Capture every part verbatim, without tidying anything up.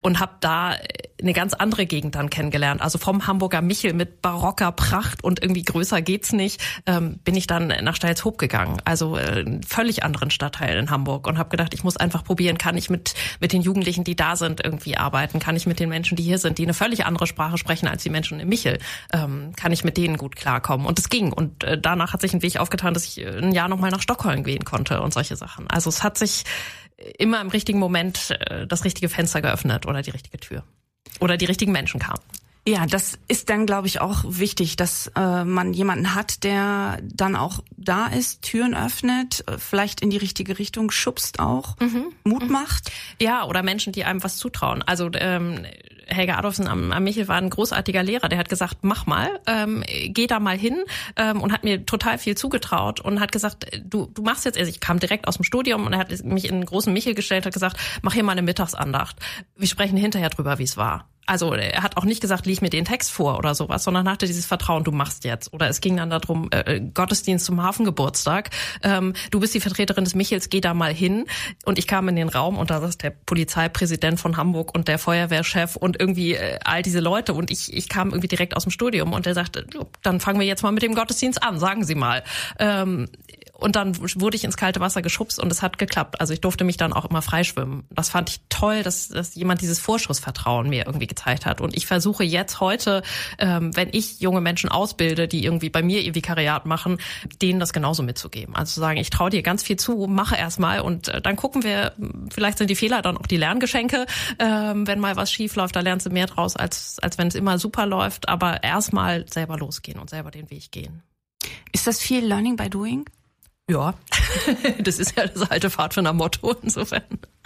und habe da eine ganz andere Gegend dann kennengelernt. Also vom Hamburger Michel mit barocker Pracht und irgendwie größer geht's nicht, ähm, bin ich dann nach Steilshoop gegangen. Also äh, einen völlig anderen Stadtteil in Hamburg und habe gedacht, ich muss einfach probieren, kann ich mit mit den Jugendlichen, die da sind, irgendwie arbeiten? Kann ich mit den Menschen, die hier sind, die eine völlig andere Sprache sprechen als die Menschen im Michel, ähm, kann ich mit denen gut klarkommen? Und es ging. Und äh, danach hat sich ein Weg aufgetan, dass ich ein Jahr nochmal nach Stockholm gehen konnte und solche Sachen. Also es hat sich immer im richtigen Moment äh, das richtige Fenster geöffnet oder die richtige Tür. Oder die richtigen Menschen kamen. Ja, das ist dann, glaube ich, auch wichtig, dass äh, man jemanden hat, der dann auch da ist, Türen öffnet, vielleicht in die richtige Richtung schubst auch, mhm. Mut macht. Ja, oder Menschen, die einem was zutrauen. Also ähm, Helge Adolfsen am, am Michel war ein großartiger Lehrer, der hat gesagt, mach mal, ähm, geh da mal hin ähm, und hat mir total viel zugetraut und hat gesagt, du du machst jetzt, also ich kam direkt aus dem Studium und er hat mich in einen großen Michel gestellt, hat gesagt, mach hier mal eine Mittagsandacht. Wir sprechen hinterher drüber, wie es war. Also er hat auch nicht gesagt, lies mir den Text vor oder sowas, sondern hatte dieses Vertrauen, du machst jetzt. Oder es ging dann darum, äh, Gottesdienst zum Hafengeburtstag. Ähm, du bist die Vertreterin des Michels, geh da mal hin. Und ich kam in den Raum und da saß der Polizeipräsident von Hamburg und der Feuerwehrchef und irgendwie äh, all diese Leute. Und ich ich kam irgendwie direkt aus dem Studium und der sagte, dann fangen wir jetzt mal mit dem Gottesdienst an, sagen Sie mal. Ähm, Und dann wurde ich ins kalte Wasser geschubst und es hat geklappt. Also ich durfte mich dann auch immer freischwimmen. Das fand ich toll, dass, dass jemand dieses Vorschussvertrauen mir irgendwie gezeigt hat. Und ich versuche jetzt heute, ähm, wenn ich junge Menschen ausbilde, die irgendwie bei mir ihr Vikariat machen, denen das genauso mitzugeben. Also zu sagen, ich traue dir ganz viel zu, mache erstmal und äh, dann gucken wir, vielleicht sind die Fehler dann auch die Lerngeschenke. Ähm, wenn mal was schief läuft, da lernst du mehr draus, als, als wenn es immer super läuft. Aber erstmal selber losgehen und selber den Weg gehen. Ist das viel Learning by Doing? Ja, das ist ja das alte Pfadfinder-Motto insofern.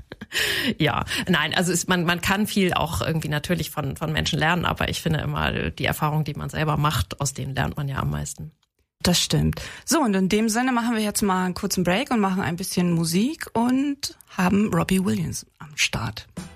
Ja, nein, also ist, man man kann viel auch irgendwie natürlich von von Menschen lernen, aber ich finde immer, die Erfahrungen, die man selber macht, aus denen lernt man ja am meisten. Das stimmt. So, und in dem Sinne machen wir jetzt mal einen kurzen Break und machen ein bisschen Musik und haben Robbie Williams am Start.